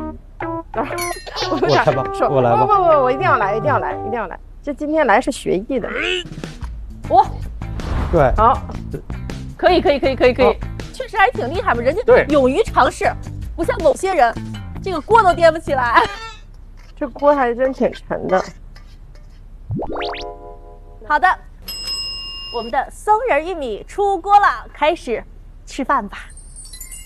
我来吧，我来吧。 不，我一定要来，一定要来，一定要来。这今天来是学艺的。 哇， 对， 好， 可以，确实还挺厉害嘛，人家对勇于尝试，不像某些人，这个锅都颠不起来。 这锅还真挺沉的。 好的，我们的松仁玉米出锅了，开始吃饭吧。